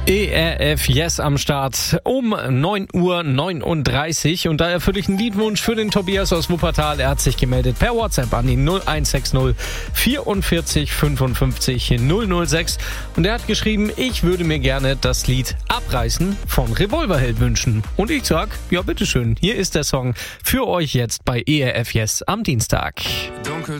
ERF Yes am Start um 9:39 Uhr und da erfülle ich einen Liedwunsch für den Tobias aus Wuppertal. Er hat sich gemeldet per WhatsApp an die 0160 44 55 006 und er hat geschrieben, ich würde mir gerne das Lied Abreißen von Revolverheld wünschen. Und ich sag, ja bitteschön, hier ist der Song für euch jetzt bei ERF Yes am Dienstag. Dunkel